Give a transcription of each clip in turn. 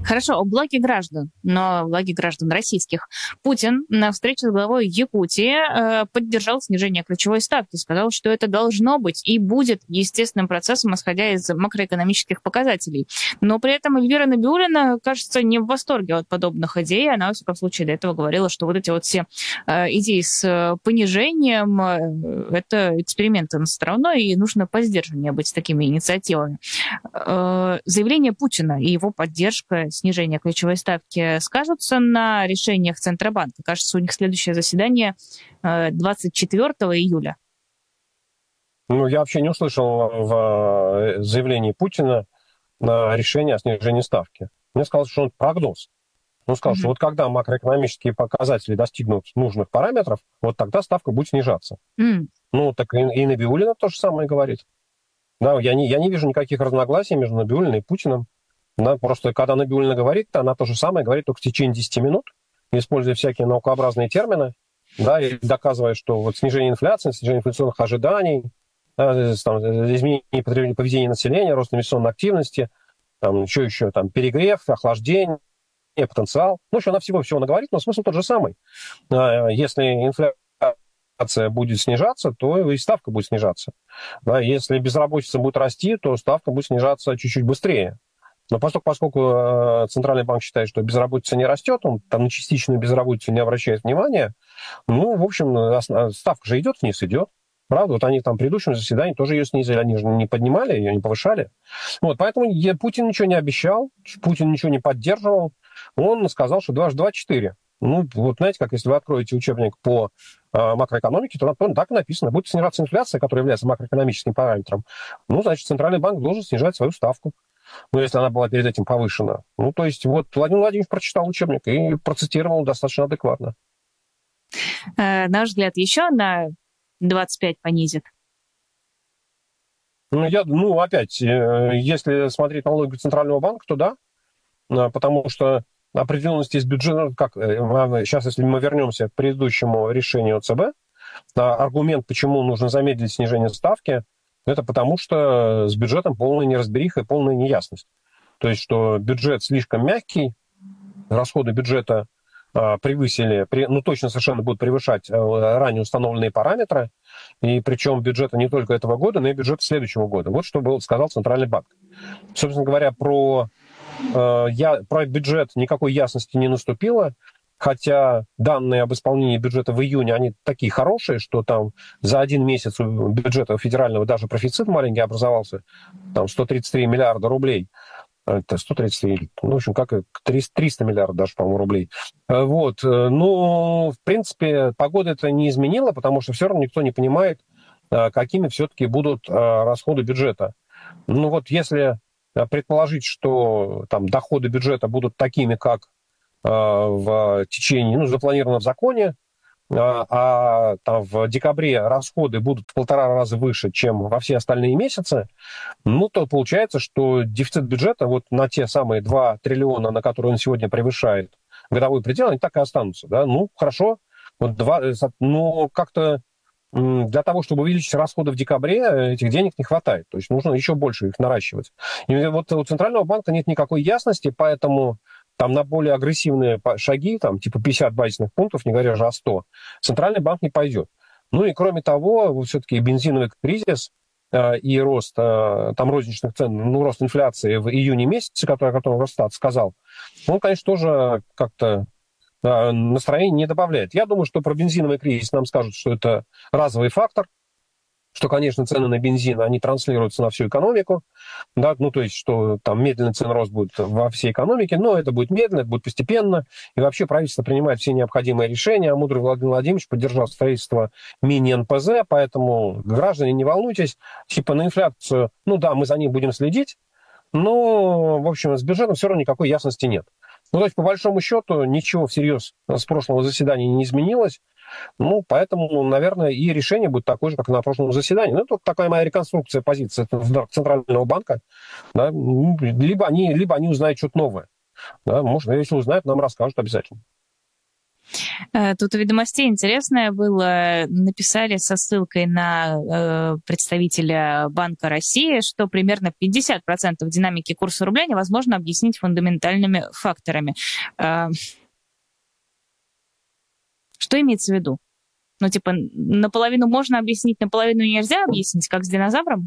Хорошо, о благе граждан, но о благе граждан российских. Путин на встрече с главой Якутии поддержал снижение ключевой ставки, сказал, что это должно быть и будет естественным процессом, исходя из макроэкономических показателей. Но при этом Эльвира Набиуллина, кажется, не в восторге от подобных идей. Она, во всяком случае, до этого говорила, что вот эти вот все идеи с понижением это эксперименты над страной, и нужно поздержаннее быть с такими инициативами. Заявление Путина и его поддержка снижения ключевой ставки скажутся на решениях Центробанка? Кажется, у них следующее заседание 24 июля. Ну, я вообще не услышал в заявлении Путина на решение о снижении ставки. Мне сказал, что он прогноз. Он сказал, что вот когда макроэкономические показатели достигнут нужных параметров, вот тогда ставка будет снижаться. Ну, так и Набиуллина то же самое говорит. Да, я не вижу никаких разногласий между Набиуллиной и Путиным. Да, просто когда Набиуллина говорит, она то же самое говорит только в течение 10 минут, используя всякие наукообразные термины, да, и доказывая, что вот снижение инфляции, снижение инфляционных ожиданий, да, там, изменение поведения населения, рост инвестиционной активности, там, еще там, перегрев, охлаждение, потенциал. Ну, еще она всего наговорит, но смысл тот же самый. Если инфляция будет снижаться, то и ставка будет снижаться. Да, если безработица будет расти, то ставка будет снижаться чуть-чуть быстрее. Но поскольку Центральный банк считает, что безработица не растет, он там на частичную безработицу не обращает внимания, ну, в общем, ставка же идет вниз, идет. Правда, вот они там в предыдущем заседании тоже ее снизили, они же не поднимали ее, не повышали. Вот, поэтому Путин ничего не обещал, Путин ничего не поддерживал. Он сказал, что 2 × 2 = 4. Ну, вот знаете, как если вы откроете учебник по макроэкономике, то там так и написано. Будет снижаться инфляция, которая является макроэкономическим параметром. Ну, значит, Центральный банк должен снижать свою ставку. Ну, если она была перед этим повышена. Ну, то есть, вот Владимир Владимирович прочитал учебник и процитировал достаточно адекватно. На ваш взгляд, еще на 25 понизит? Ну, опять, если смотреть на логику Центрального банка, то да. Потому что определенность из бюджета, сейчас, если мы вернемся к предыдущему решению ЦБ, аргумент, почему нужно замедлить снижение ставки, это потому что с бюджетом полная неразбериха и полная неясность. То есть, что бюджет слишком мягкий, расходы бюджета превысили, точно совершенно будут превышать ранее установленные параметры, и причем бюджета не только этого года, но и бюджета следующего года. Вот что сказал Центральный банк. Собственно говоря, про бюджет никакой ясности не наступило, хотя данные об исполнении бюджета в июне, они такие хорошие, что там за один месяц у бюджета федерального даже профицит маленький образовался, там 133 миллиарда рублей. Это 133, ну, в общем, как 300 миллиардов даже, по-моему, рублей. Вот. Ну, в принципе, погода это не изменила, потому что все равно никто не понимает, какими все-таки будут расходы бюджета. Ну, вот если предположить, что там доходы бюджета будут такими, как в течение, запланировано в законе, а там в декабре расходы будут в 1,5 раза выше, чем во все остальные месяцы, ну, то получается, что дефицит бюджета вот на те самые 2 триллиона, на которые он сегодня превышает годовой предел, они так и останутся. Да? Ну, хорошо, вот но как-то для того, чтобы увеличить расходы в декабре, этих денег не хватает. То есть нужно еще больше их наращивать. И вот у Центрального банка нет никакой ясности, поэтому там на более агрессивные шаги, там типа 50 базисных пунктов, не говоря же о 100, Центральный банк не пойдет. Ну и кроме того, вот все-таки бензиновый кризис и рост там розничных цен, рост инфляции в июне месяце, о котором Росстат сказал, он, конечно, тоже как-то настроение не добавляет. Я думаю, что про бензиновый кризис нам скажут, что это разовый фактор, что, конечно, цены на бензин, они транслируются на всю экономику, да, то есть, что там медленный ценрост будет во всей экономике, но это будет медленно, это будет постепенно, и вообще правительство принимает все необходимые решения, а мудрый Владимир Владимирович поддержал строительство мини-НПЗ, поэтому, граждане, не волнуйтесь, типа на инфляцию, да, мы за ней будем следить, но, в общем, с бюджетом все равно никакой ясности нет. То есть, по большому счету, ничего всерьез с прошлого заседания не изменилось. Поэтому, наверное, и решение будет такое же, как и на прошлом заседании. Это такая моя реконструкция позиции Центрального банка. Да? Либо они узнают что-то новое. Да? Может, если узнают, нам расскажут обязательно. Тут у «Ведомостей» интересное было. Написали со ссылкой на представителя Банка России, что примерно 50% динамики курса рубля невозможно объяснить фундаментальными факторами. Что имеется в виду? Ну, типа, наполовину можно объяснить, наполовину нельзя объяснить, как с динозавром?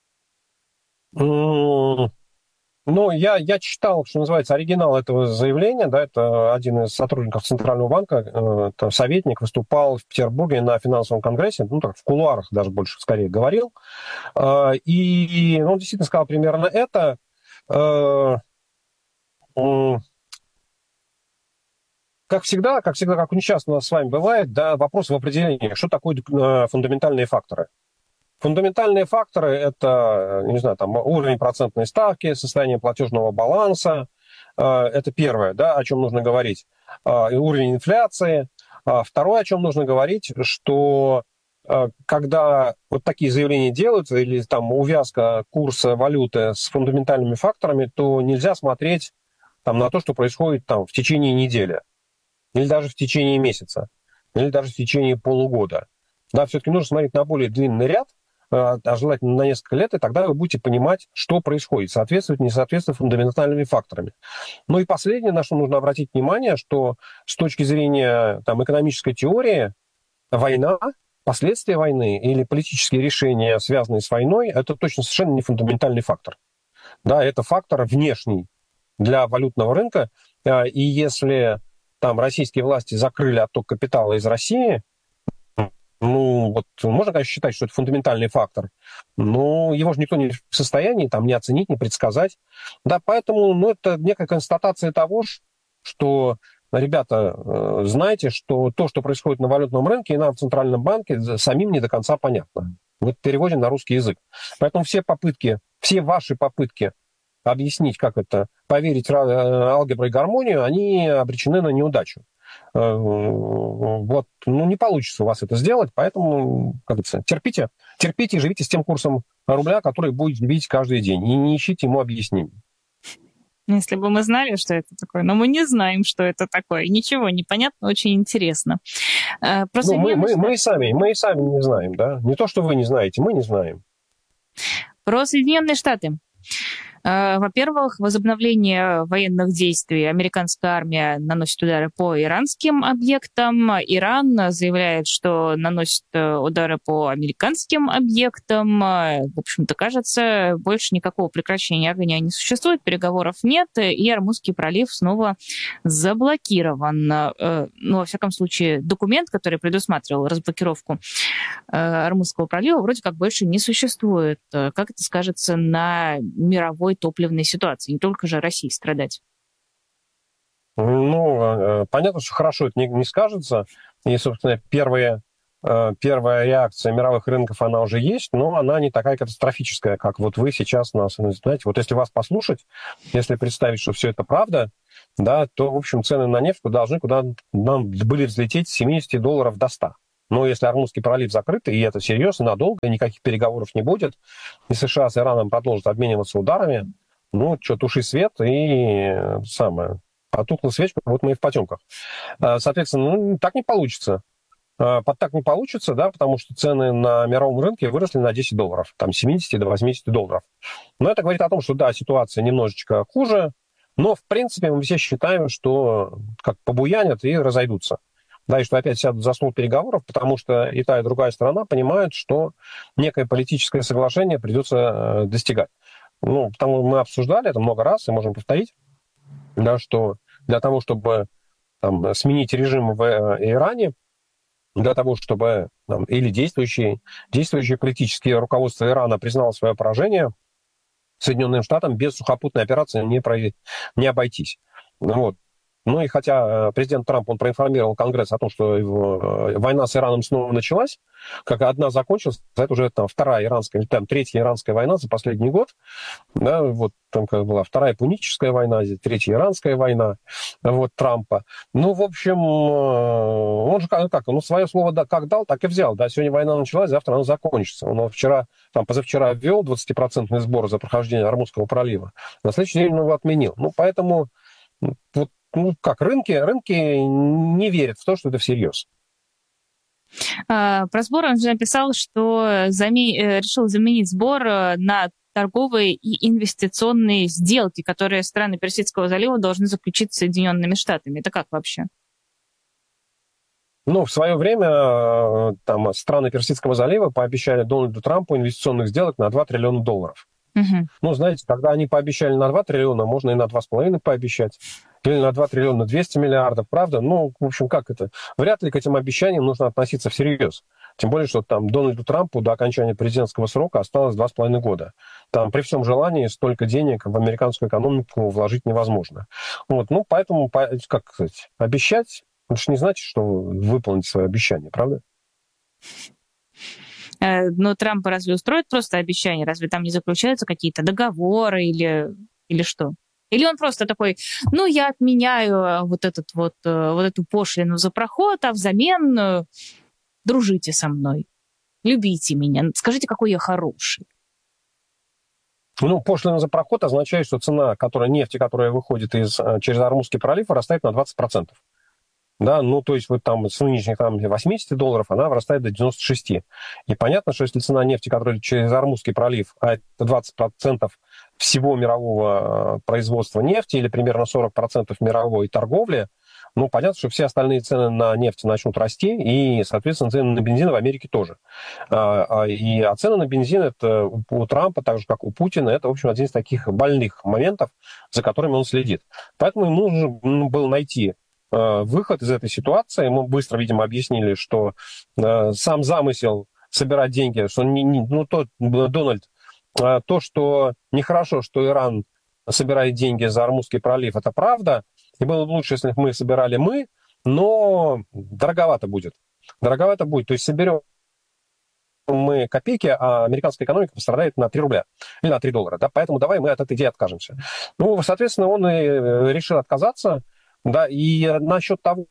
Ну, я читал, что называется, оригинал этого заявления, да, это один из сотрудников Центрального банка, советник, выступал в Петербурге на финансовом конгрессе, ну, так, в кулуарах даже больше, скорее, говорил, и он действительно сказал примерно это. Как всегда, как очень часто у нас с вами бывает, да, вопрос в определении, что такое фундаментальные факторы. Фундаментальные факторы – это, не знаю, там, уровень процентной ставки, состояние платежного баланса. Это первое, да, о чем нужно говорить. Уровень инфляции. Второе, о чем нужно говорить, что когда вот такие заявления делаются, или там увязка курса валюты с фундаментальными факторами, то нельзя смотреть там, на то, что происходит там, в течение недели, или даже в течение месяца, или даже в течение полугода. Да, все-таки нужно смотреть на более длинный ряд, а желательно на несколько лет, и тогда вы будете понимать, что происходит, соответствует, не соответствует фундаментальными факторами. Ну и последнее, на что нужно обратить внимание, что с точки зрения там, экономической теории, война, последствия войны или политические решения, связанные с войной, это точно совершенно не фундаментальный фактор. Да, это фактор внешний для валютного рынка, и если там российские власти закрыли отток капитала из России, ну, вот можно, конечно, считать, что это фундаментальный фактор, но его же никто не в состоянии там не оценить, не предсказать. Да, поэтому, ну, это некая констатация того, что, ребята, знаете, что то, что происходит на валютном рынке и нам в Центральном банке, самим не до конца понятно. Вот переводим на русский язык. Поэтому все ваши попытки объяснить, как это, поверить в алгебру и гармонию, они обречены на неудачу. Вот, ну, не получится у вас это сделать, поэтому, как говорится, терпите и живите с тем курсом рубля, который будет бить каждый день, и не ищите ему объяснений. Если бы мы знали, что это такое, но мы не знаем, что это такое. Ничего не понятно, очень интересно. Ну, мы и сами не знаем, да? Не то, что вы не знаете, мы не знаем. Про Соединенные Штаты. Во-первых, возобновление военных действий. Американская армия наносит удары по иранским объектам. Иран заявляет, что наносит удары по американским объектам. В общем-то, кажется, больше никакого прекращения огня не существует, переговоров нет, и Ормузский пролив снова заблокирован. Ну, во всяком случае, документ, который предусматривал разблокировку Ормузского пролива, вроде как больше не существует. Как это скажется на мировой топливной ситуации? Не только же России страдать. Ну, понятно, что хорошо это не скажется. И, собственно, первая реакция мировых рынков, она уже есть, но она не такая катастрофическая, как вот вы сейчас нас, знаете, вот если вас послушать, если представить, что все это правда, да, то, в общем, цены на нефть должны нам были взлететь с $70 до 100. Но если Ормузский пролив закрыт, и это серьезно, надолго, и никаких переговоров не будет, и США с Ираном продолжат обмениваться ударами, ну, что, туши свет, и потухла свечка, вот мы и в потемках. Соответственно, ну, так не получится. Так не получится, да, потому что цены на мировом рынке выросли на $10, там, с 70 до $80. Но это говорит о том, что, да, ситуация немножечко хуже, но, в принципе, мы все считаем, что как побуянят и разойдутся. Да, и что опять сядут за стол переговоров, потому что и та, и другая сторона понимают, что некое политическое соглашение придется достигать. Ну, потому что мы обсуждали это много раз, и можем повторить, да, что для того, чтобы там, сменить режим в Иране, для того, чтобы там, или действующее политическое руководство Ирана признало свое поражение, Соединенным Штатам без сухопутной операции не обойтись. Вот. Ну и хотя президент Трамп, он проинформировал Конгресс о том, что война с Ираном снова началась, как одна закончилась, это уже там вторая иранская, или там третья иранская война за последний год, да, вот там как была вторая пуническая война, третья иранская война, вот Трампа. Ну, в общем, он же свое слово как дал, так и взял, да, сегодня война началась, завтра она закончится. Он позавчера ввел 20% сбор за прохождение Ормузского пролива, на следующий день он его отменил. Ну, поэтому вот рынки не верят в то, что это всерьез. Про сбор он же написал, что решил заменить сбор на торговые и инвестиционные сделки, которые страны Персидского залива должны заключить с Соединенными Штатами. Это как вообще? В свое время там страны Персидского залива пообещали Дональду Трампу инвестиционных сделок на $2 триллиона. Угу. Знаете, когда они пообещали на 2 триллиона, можно и на 2,5 пообещать. Или на 2 триллиона 200 миллиардов, правда? В общем, как это? Вряд ли к этим обещаниям нужно относиться всерьез. Тем более, что там Дональду Трампу до окончания президентского срока осталось 2,5 года. Там при всем желании столько денег в американскую экономику вложить невозможно. Поэтому, как сказать, обещать, это же не значит, что вы выполните свои обещания, правда? Но Трампа разве устроит просто обещание? Разве там не заключаются какие-то договоры или что? Или он просто такой, я отменяю вот эту пошлину за проход, а взамен дружите со мной, любите меня, скажите, какой я хороший. Пошлина за проход означает, что цена нефти, которая выходит через Ормузский пролив, вырастает на 20%. Да, то есть вот там с нынешних $80 она вырастает до 96. И понятно, что если цена нефти, которая через Ормузский пролив, а это 20% всего мирового производства нефти или примерно 40% мировой торговли, понятно, что все остальные цены на нефть начнут расти, и, соответственно, цены на бензин в Америке тоже. А цены на бензин это у Трампа, так же, как у Путина, это, в общем, один из таких больных моментов, за которыми он следит. Поэтому ему нужно было найти выход из этой ситуации. Мы быстро, видимо, объяснили, что сам замысел собирать деньги, что Дональд, то, что нехорошо, что Иран собирает деньги за Ормузский пролив, это правда. И было бы лучше, если мы собирали но дороговато будет. То есть соберем мы копейки, а американская экономика пострадает на 3 рубля или на $3. Да? Поэтому давай мы от этой идеи откажемся. Соответственно, он и решил отказаться. Да, и насчет того,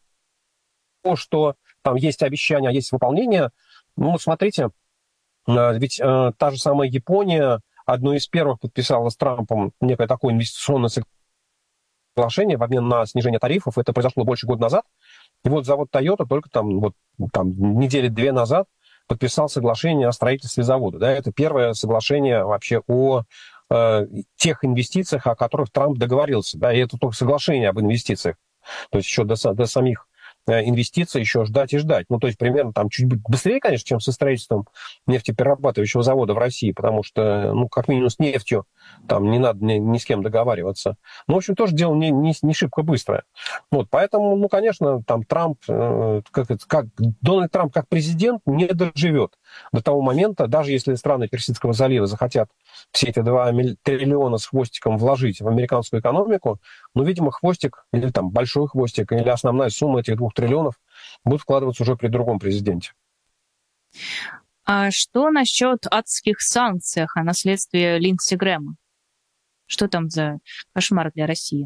что там есть обещания, есть выполнение, смотрите, ведь та же самая Япония одной из первых подписала с Трампом некое такое инвестиционное соглашение в обмен на снижение тарифов. Это произошло больше года назад. И вот завод Toyota только недели 2 назад подписал соглашение о строительстве завода. Да, это первое соглашение вообще о тех инвестициях, о которых Трамп договорился. Да, и это только соглашение об инвестициях. То есть еще до самих инвестиций еще ждать и ждать. То есть примерно чуть быстрее, конечно, чем со строительством нефтеперерабатывающего завода в России, потому что, как минимум с нефтью там не надо ни с кем договариваться. В общем, тоже дело не шибко быстрое. Поэтому, конечно, Трамп, Дональд Трамп как президент не доживет до того момента, даже если страны Персидского залива захотят все эти 2 триллиона с хвостиком вложить в американскую экономику, видимо, хвостик или большой хвостик, или основная сумма этих 2 триллионов будет вкладываться уже при другом президенте. А что насчет адских санкций о наследстве Линдси Грэма? Что там за кошмар для России?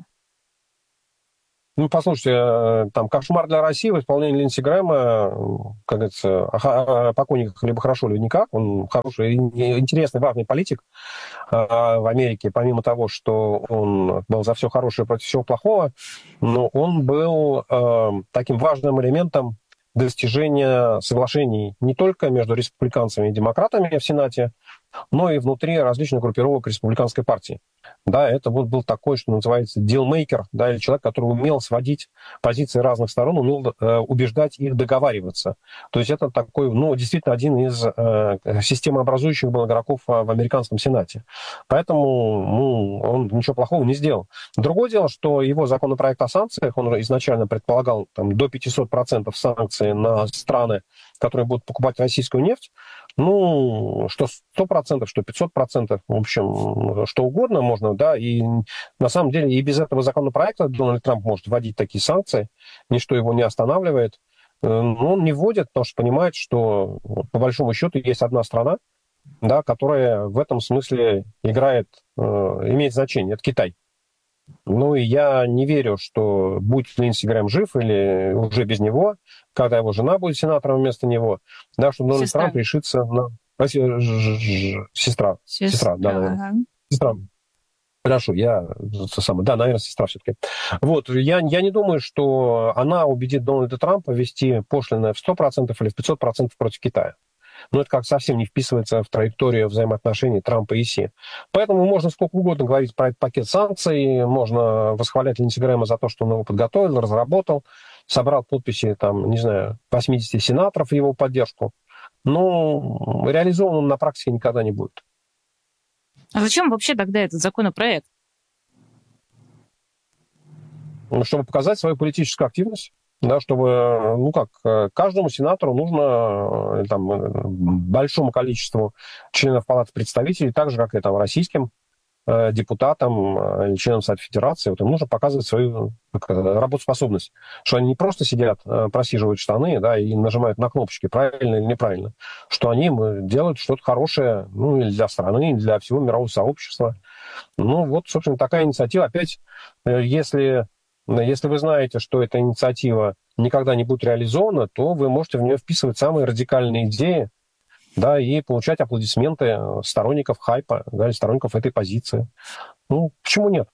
Послушайте, кошмар для России в исполнении Линдси Грэма, как говорится, о покойниках либо хорошо, либо никак. Он хороший, интересный, важный политик в Америке. Помимо того, что он был за все хорошее против всего плохого, но он был таким важным элементом достижения соглашений не только между республиканцами и демократами в Сенате, но и внутри различных группировок республиканской партии. Да, это был такой, что называется, дилмейкер, да, или человек, который умел сводить позиции разных сторон, умел убеждать их договариваться. То есть это такой, действительно один из системообразующих был игроков в американском Сенате. Поэтому он ничего плохого не сделал. Другое дело, что его законопроект о санкциях, он изначально предполагал до 500% санкций на страны, которые будут покупать российскую нефть. Что 100%, что 500%, в общем, что угодно можно, да, и на самом деле и без этого законопроекта Дональд Трамп может вводить такие санкции, ничто его не останавливает, но он не вводит, потому что понимает, что по большому счету есть одна страна, да, которая в этом смысле имеет значение, это Китай. И я не верю, что будет Линдси Грэм жив или уже без него, когда его жена будет сенатором вместо него, да, что Дональд Трамп решится на... Сестра, да, наверное. Сестра. Хорошо, наверное, сестра все-таки. Вот, я не думаю, что она убедит Дональда Трампа ввести пошлины в 100% или в 500% против Китая. Но это как совсем не вписывается в траекторию взаимоотношений Трампа и Си. Поэтому можно сколько угодно говорить про этот пакет санкций, можно восхвалять Линдси Грэма за то, что он его подготовил, разработал, собрал подписи, 80 сенаторов в его поддержку. Но реализован он на практике никогда не будет. А зачем вообще тогда этот законопроект? Чтобы показать свою политическую активность. Да, чтобы, каждому сенатору нужно, большому количеству членов Палаты представителей, так же, как и российским депутатам, членам Совета Федерации, им нужно показывать свою работоспособность, что они не просто сидят, просиживают штаны, да, и нажимают на кнопочки, правильно или неправильно, что они делают что-то хорошее, или для страны, или для всего мирового сообщества. Собственно, такая инициатива. Опять, если вы знаете, что эта инициатива никогда не будет реализована, то вы можете в нее вписывать самые радикальные идеи, да, и получать аплодисменты сторонников хайпа, да, или сторонников этой позиции. Почему нет?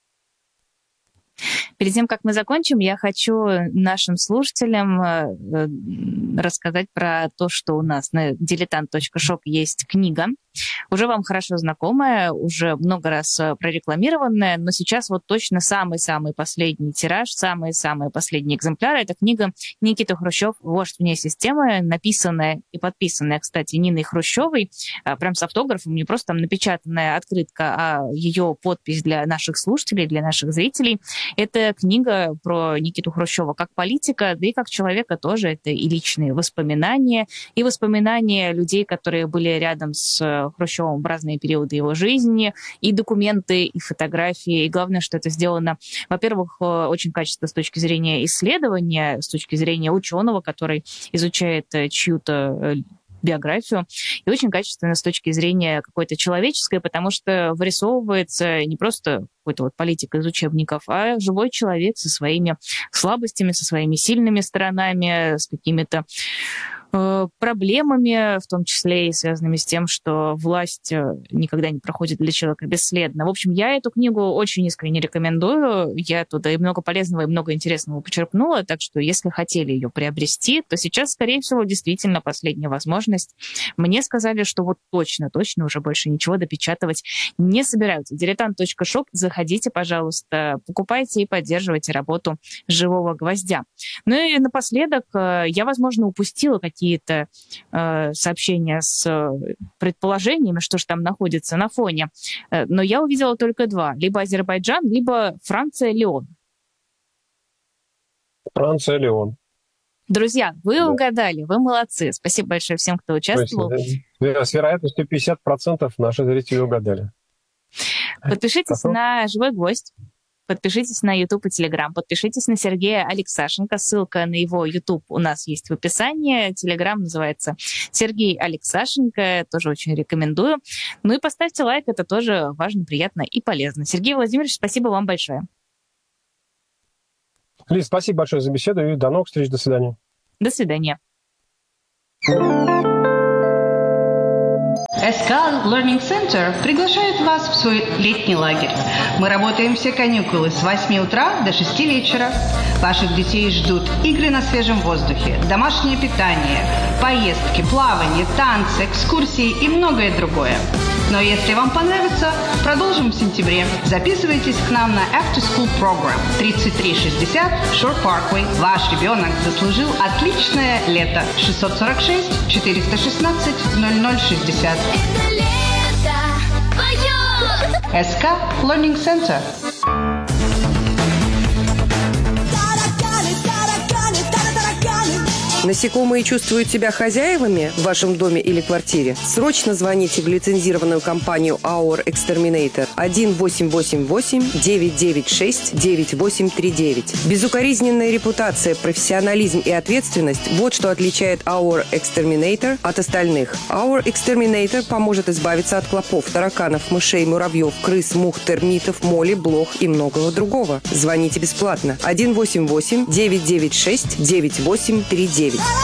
Перед тем, как мы закончим, я хочу нашим слушателям рассказать про то, что у нас на diletant.shop есть книга, уже вам хорошо знакомая, уже много раз прорекламированная, но сейчас точно самый-самый последний тираж, самые-самые последние экземпляры. Это книга Никиты Хрущев «Вождь вне системы», написанная и подписанная, кстати, Ниной Хрущевой, прям с автографом, не просто напечатанная открытка, а ее подпись для наших слушателей, для наших зрителей. Это книга про Никиту Хрущева как политика, да и как человека тоже. Это и личные воспоминания, и воспоминания людей, которые были рядом с Хрущевым в разные периоды его жизни, и документы, и фотографии. И главное, что это сделано, во-первых, очень качественно с точки зрения исследования, с точки зрения ученого, который изучает чью-то биографию, и очень качественно с точки зрения какой-то человеческой, потому что вырисовывается не просто какой-то политик из учебников, а живой человек со своими слабостями, со своими сильными сторонами, с какими-то проблемами, в том числе и связанными с тем, что власть никогда не проходит для человека бесследно. В общем, я эту книгу очень искренне рекомендую. Я туда и много полезного, и много интересного почерпнула, так что если хотели ее приобрести, то сейчас, скорее всего, действительно последняя возможность. Мне сказали, что точно уже больше ничего допечатывать не собираются. diletant.shop, заходите, пожалуйста, покупайте и поддерживайте работу «Живого гвоздя». И напоследок, я, возможно, упустила какие-то сообщения с предположениями, что же там находится на фоне. Но я увидела только два. Либо Азербайджан, либо Франция, Лион. Франция, Лион. Друзья, вы угадали, вы молодцы. Спасибо большое всем, кто участвовал. То есть, с вероятностью 50% наши зрители угадали. Подпишитесь на «Живой гвоздь». Подпишитесь на YouTube и Telegram. Подпишитесь на Сергея Алексашенко. Ссылка на его YouTube у нас есть в описании. Telegram называется Сергей Алексашенко. Тоже очень рекомендую. И поставьте лайк. Это тоже важно, приятно и полезно. Сергей Владимирович, спасибо вам большое. Лиз, спасибо большое за беседу и до новых встреч. До свидания. До свидания. СК Learning Center приглашает вас в свой летний лагерь. Мы работаем все каникулы с 8 утра до 6 вечера. Ваших детей ждут игры на свежем воздухе, домашнее питание, поездки, плавание, танцы, экскурсии и многое другое. Но если вам понравится, продолжим в сентябре. Записывайтесь к нам на After School Program 3360 Shore Parkway. Ваш ребенок заслужил отличное лето. 646 416 0060. Это лето поет! СК Learning Center. Насекомые чувствуют себя хозяевами в вашем доме или квартире? Срочно звоните в лицензированную компанию Our Exterminator 1-888-996-9839. Безукоризненная репутация, профессионализм и ответственность – вот что отличает Our Exterminator от остальных. Our Exterminator поможет избавиться от клопов, тараканов, мышей, муравьев, крыс, мух, термитов, моли, блох и многого другого. Звоните бесплатно 1-888-996-9839.